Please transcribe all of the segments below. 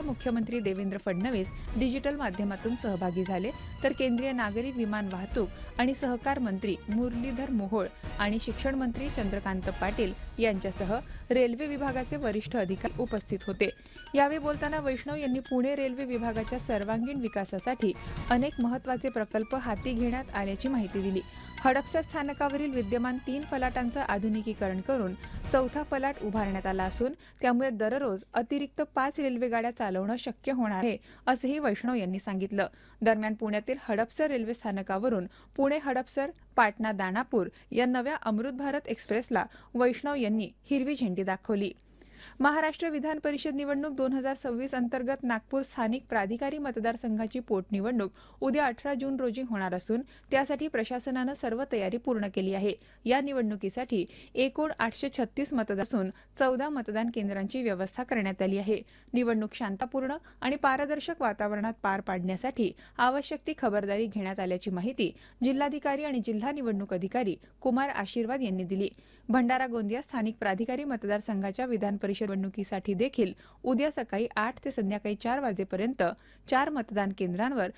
मुख्यमंत्री देवेंद्र फडणवीस डिजिटल माध्यमातून सहभागी झाले, तर केंद्रीय नागरी विमान वाहतूक आणि सहकार मंत्री मुरलीधर मोहोळ आणि शिक्षण मंत्री चंद्रकांत पाटील यांच्यासह रेल्वे विभागाचे वरिष्ठ अधिकारी उपस्थित होते. यावेळी बोलताना वैष्णव यांनी पुणे रेल्वे विभागाच्या सर्वांगीण विकासासाठी अनेक महत्त्वाचे प्रकल्प हाती घेण्यात आल्याची माहिती दिली. हडपसर स्थानकावरील विद्यमान 3 फलाटांचं आधुनिकीकरण करून 4था फलाट उभारण्यात आला असून त्यामुळे दररोज अतिरिक्त 5 रेल्वेगाड्या चालवणं शक्य होणार आहे, असंही वैष्णव यांनी सांगितलं. दरम्यान पुण्यातील हडपसर रेल्वे स्थानकावरून पुणे हडपसर पाटणा दानापूर या नव्या अमृत भारत एक्सप्रेसला वैष्णव यांनी हिरवी झेंडी दाखवली. महाराष्ट्र विधान परिषद निवडणूक 2026 अंतर्गत नागपूर स्थानिक प्राधिकारी मतदारसंघाची पोटनिवडणूक उद्या 18 जून रोजी होणार असून त्यासाठी प्रशासनानं सर्व तयारी पूर्ण केली आहे. या निवडणुकीसाठी एकूण 836 मतदार असून 14 मतदान केंद्रांची व्यवस्था करण्यात आली आहे. निवडणूक शांततापूर्ण आणि पारदर्शक वातावरणात पार पाडण्यासाठी आवश्यक ती खबरदारी घेण्यात आल्याची माहिती जिल्हाधिकारी आणि जिल्हा निवडणूक अधिकारी कुमार आशीर्वाद यांनी दिली. भंडारा गोंदिया स्थानिक प्राधिकारी मतदारसंघाच्या विधान परिषद निवडणुकीसाठी देखील उद्या सकाळी 8 ते संध्याकाळी 4 वाजेपर्यंत 4 मतदान केंद्रांवर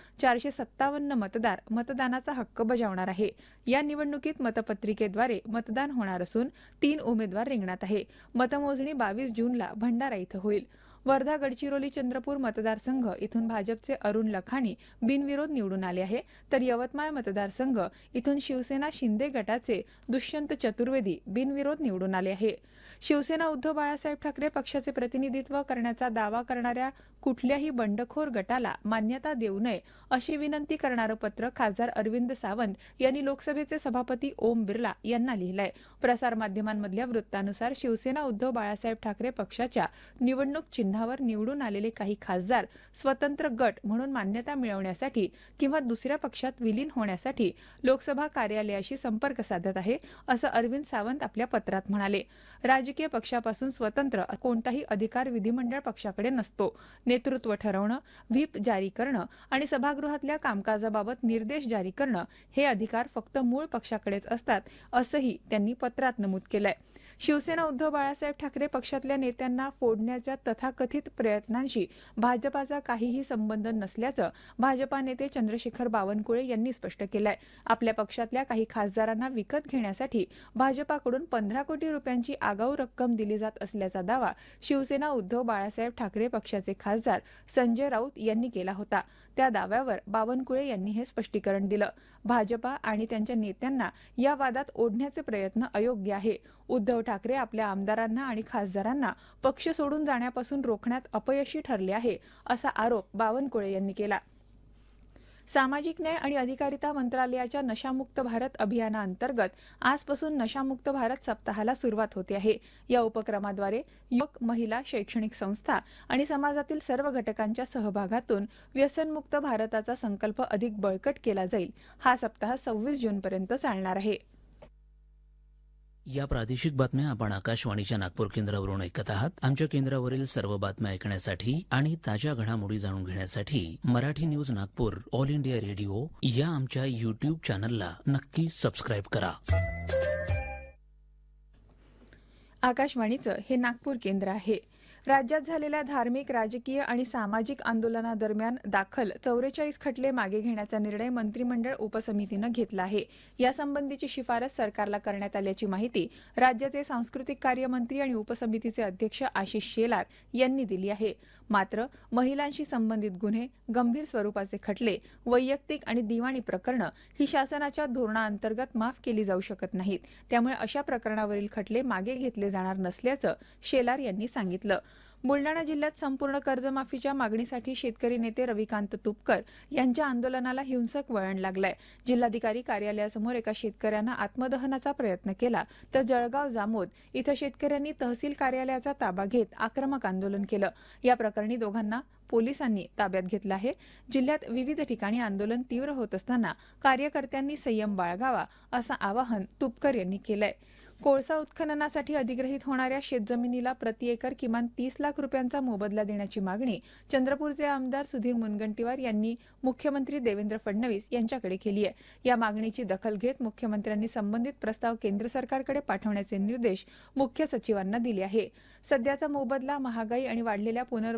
457 मतदार मतदानाचा हक्क बजावणार आहे. या निवडणुकीत मतपत्रिकेद्वारे मतदान होणार असून 3 उमेदवार रिंगणात आहे. मतमोजणी 22 जूनला भंडारा इथं होईल. वर्धा गडचिरोली चंद्रपूर मतदारसंघ इथून भाजपचे अरुण लखानी बिनविरोध निवडून आले आहे, तर यवतमाळ मतदारसंघ इथून शिवसेना शिंदे गटाचे दुष्यंत चतुर्वेदी बिनविरोध निवडून आले आहे. शिवसेना उद्धव बाळासाहेब ठाकरे पक्षाचे प्रतिनिधित्व करण्याचा दावा करणाऱ्या कुठल्याही बंडखोर गटाला मान्यता देऊ नये अशी विनंती करणारं पत्र खासदार अरविंद सावंत यांनी लोकसभेचे सभापती ओम बिर्ला यांना लिहिलंय. प्रसारमाध्यमांमधल्या वृत्तानुसार शिवसेना उद्धव बाळासाहेब ठाकरे पक्षाच्या निवडणूक चिन्हावर निवडून आलेले काही खासदार स्वतंत्र गट म्हणून मान्यता मिळवण्यासाठी किंवा दुसऱ्या पक्षात विलीन होण्यासाठी लोकसभा कार्यालयाशी संपर्क साधत आहे, असं अरविंद सावंत आपल्या पत्रात म्हणाले. राजकीय पक्षापासून स्वतंत्र कोणताही अधिकार विधिमंडळ पक्षाकडे नसतो. नेतृत्व ठरवणं, व्हीप जारी करणं आणि सभागृहातल्या कामकाजाबाबत निर्देश जारी करणं हे अधिकार फक्त मूळ पक्षाकडेच असतात, असंही त्यांनी पत्रात नमूद केलंय. शिवसेना उद्धव बाळासाहेब ठाकरे पक्षातल्या नेत्यांना फोडण्याच्या तथाकथित प्रयत्नांशी भाजपाचा काहीही संबंध नसल्याचं भाजपा नेते चंद्रशेखर बावनकुळे यांनी स्पष्ट केलंय. आपल्या पक्षातल्या काही खासदारांना विकत घेण्यासाठी भाजपाकडून 15 कोटी रुपयांची आगाऊ रक्कम दिली जात असल्याचा दावा शिवसेना उद्धव बाळासाहेब ठाकरे पक्षाचे खासदार संजय राऊत यांनी केला होता. त्या दाव्यावर बावनकुळे यांनी हे स्पष्टीकरण दिलं. भाजपा आणि त्यांच्या नेत्यांना या वादात ओढण्याचे प्रयत्न अयोग्य आहे. उद्धव ठाकरे आपल्या आमदारांना आणि खासदारांना पक्ष सोडून जाण्यापासून रोखण्यात अपयशी ठरले आहे, असा आरोप बावनकुळे यांनी केला. सामाजिक न्याय आणि अधिकारिता मंत्रालयाच्या नशामुक्त भारत अभियानाअंतर्गत आजपासून नशामुक्त भारत सप्ताहाला सुरुवात होते आहे. या उपक्रमाद्वारे युवक, महिला, शैक्षणिक संस्था आणि समाजातील सर्व घटकांच्या सहभागातून व्यसनमुक्त भारताचा संकल्प अधिक बळकट केला जाईल. हा सप्ताह 26 जूनपर्यंत चालणार आहे. या प्रादेशिक बातम्या आपण आकाशवाणीच्या नागपूर केंद्रावरून ऐकत आहात. आमच्या केंद्रावरील सर्व बातम्या ऐकण्यासाठी आणि ताज्या घडामोडी जाणून घेण्यासाठी Marathi news Nagpur all India radio या आमच्या युट्यूब चॅनलला नक्की सबस्क्राईब करा. आकाशवाणीचं हे नागपूर केंद्र आहे. राज्यात झालेल्या धार्मिक, राजकीय आणि सामाजिक आंदोलनादरम्यान दाखल 44 खटले मागे घेण्याचा निर्णय मंत्रिमंडळ उपसमितीनं घेतला आहे. यासंबंधीची शिफारस सरकारला करण्यात आल्याची माहिती राज्याचे सांस्कृतिक कार्य मंत्री आणि उपसमितीचे अध्यक्ष आशिष शेलार यांनी दिली आहे. मात्र महिलांशी संबंधित गुन्हे, गंभीर स्वरूपाचे खटले, वैयक्तिक आणि दिवाणी प्रकरणं ही शासनाच्या धोरणाअंतर्गत माफ केली जाऊ शकत नाहीत. त्यामुळे अशा प्रकरणावरील खटले मागे घेतले जाणार नसल्याचं शेलार यांनी सांगितलं. बुलडाणा जिल्ह्यात संपूर्ण कर्जमाफीच्या मागणीसाठी शेतकरी नेते रविकांत तुपकर यांच्या आंदोलनाला हिंसक वळण लागलंय. जिल्हाधिकारी कार्यालयासमोर एका शेतकऱ्यानं आत्मदहनाचा प्रयत्न केला, तर जळगाव जामोद इथं शेतकऱ्यांनी तहसील कार्यालयाचा ताबा घेत आक्रमक आंदोलन केलं. या प्रकरणी दोघांना पोलिसांनी ताब्यात घेतलं आहे. जिल्ह्यात विविध ठिकाणी आंदोलन तीव्र होत असताना कार्यकर्त्यांनी संयम बाळगावा असं आवाहन तुपकर यांनी केलंय. कोळसा उत्खननासाठी अधिग्रहित होणाऱ्या शेतजमिनीला प्रति एकर किमान 30 लाख रुपयांचा मोबदला देण्याची मागणी चंद्रपूरचे आमदार सुधीर मुनगंटीवार यांनी मुख्यमंत्री देवेंद्र फडणवीस यांच्याकडे केली आहे. या मागणीची दखल घेत मुख्यमंत्र्यांनी संबंधित प्रस्ताव केंद्र सरकारकडे पाठवण्याचे निर्देश मुख्य सचिवांना दिले आहे. सध्याचा मोबदला महागाई आणि वाढलेल्या